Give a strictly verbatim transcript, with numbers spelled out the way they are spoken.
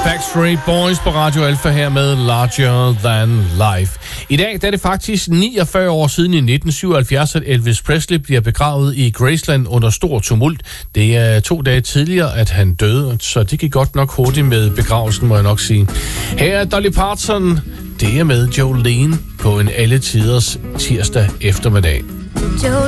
Backstreet Boys på Radio Alpha her med Larger Than Life. I dag der er det faktisk niogfyrre år siden i nitten syvoghalvfjerds, at Elvis Presley bliver begravet i Graceland under stor tumult. Det er to dage tidligere, at han døde, så det gik godt nok hurtigt med begravelsen, må jeg nok sige. Her er Dolly Parton, det er med Jolene på en alle tiders tirsdag eftermiddag.